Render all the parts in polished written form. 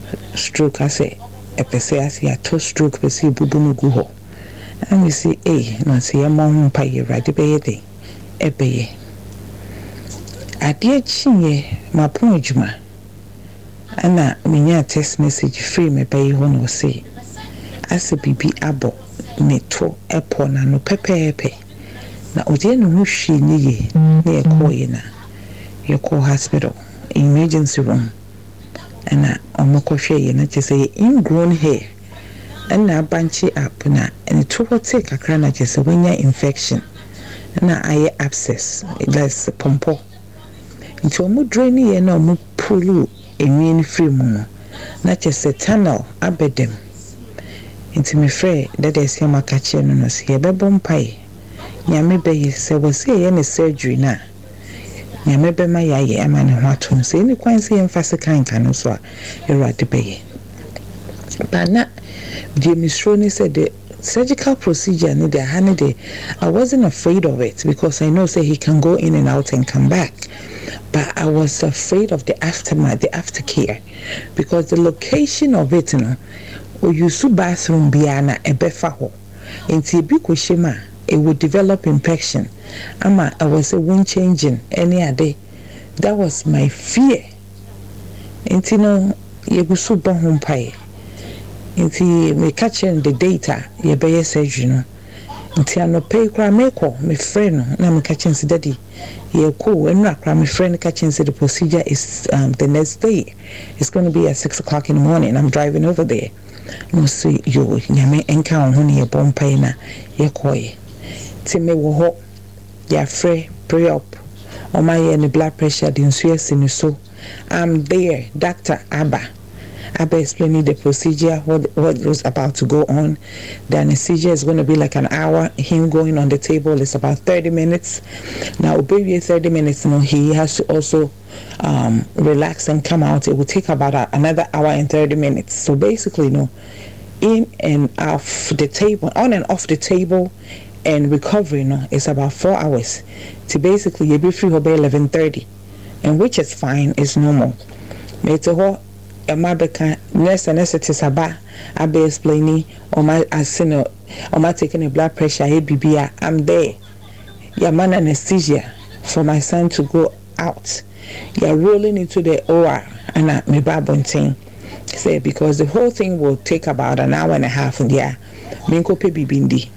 stroke ase epese ase ato stroke pese bubu no gu ho and we see na se ye mo mpa ye rade be ye de ebeye ade chinye mapon adwuma ana menya text message free me be ho no say ase bibi abo neto epo na no pepepe na odi no ho hwe ni ye na ye ko ye na ye ko hospital emergency room ana omokohwe ye na chese ingrown hair ana banchi up na and to what take akra na chese wenya infection na aye abscess that's pompo nti omo drain ye na omo pulu enwi free mu na chese tunnel abedem nti me frɛ dada esi amaka che no no se ye bebɔ mpai nyame be ye se wo se ye ne surgery na nyame be ma ya ye ama ne ho atom se ni kwan se ye mfase kan no so a erade be ye bana the misroni said the surgical procedure need the handy. I wasn't afraid of it because I know say he can go in and out and come back, but I was afraid of the aftermath, the aftercare, because the location of it, you know, or you su bathroom biana ebefa ho inti bi ko shema it would develop infection ama I was a wind changing any day. That was my fear. Inti no yegusu ba ho mpae inti me catching the data ye be surgery no inti anope kra meko me friend no na me catching si daddy ye ko enra kra me friend catching si the procedure is the next day. It's going to be at 6 o'clock in the morning. I'm driving over there. No see you nyame enka ho ne ye bompai na ye koye ti me wo ho ya frɛ pre up o my any blood pressure din so yesi so I'm there. Dr. Abba explaining the procedure, what was about to go on. The anesthesia is going to be like an hour. Him going on the table is about 30 minutes. Now, baby, 30 minutes, you know, he has to also relax and come out. It will take about another hour and 30 minutes. So basically, you know, in and off the table, on and off the table, and recovery, you know, is about 4 hours. So basically, you'll be free by 11:30, and which is fine, it's normal. It's a whole Mabeka nurse anesthetic aba abe explaining or my asino or my taking a blood pressure ABBA. I'm there. Your man anesthesia for my son to go out. You're rolling into the OR and me babonting. Say because the whole thing will take about an hour and a half and yeah. Minko pe bibindi.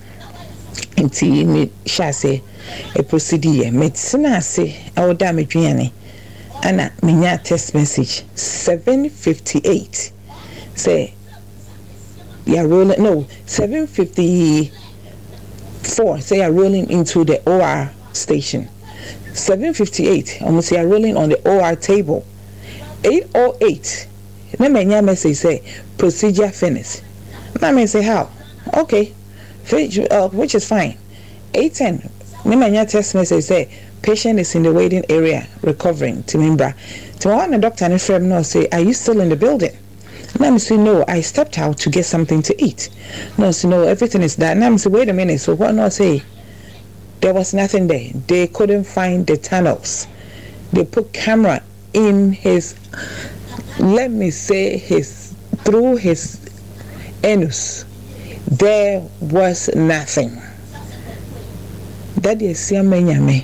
Inti me shase a procedure. Medicine say I would damage me. Anna minya text message 7:58 say you're rolling 7:54 say you're rolling into the OR station 7:58 almost you're rolling on the OR table 8:08 na minya message say procedure finished. Na me say how okay which is fine 8:10 na minya text message say patient is in the waiting area recovering. Timbra. To one the doctor and friend no say, are you still in the building? And I say no, I stepped out to get something to eat. No, so no, everything is done. And I say, wait a minute, so what no say? There was nothing there. They couldn't find the tunnels. They put camera in his let me say through his anus. There was nothing. That is me.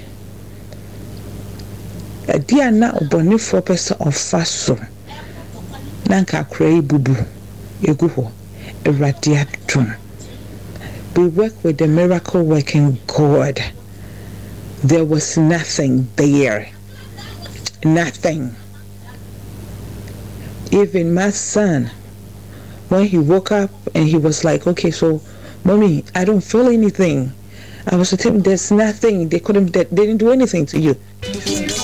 Dia na oboni for person of faso nanka krai bubu egu ho eradiatum. We work with the miracle working God. There was nothing there. Nothing. Even my son, when he woke up and he was like, okay, so mommy, I don't feel anything. I was telling him there's nothing. They didn't do anything to you.